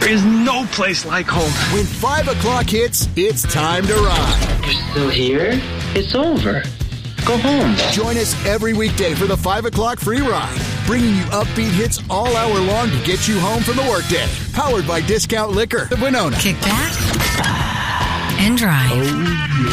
There is no place like home. When 5 o'clock hits, it's time to ride. You're still here? It's over. Go home. Join us every weekday for the 5 o'clock free ride, bringing you upbeat hits all hour long to get you home from the workday. Powered by Discount Liquor of Winona. Kick back and drive. Oh, yeah.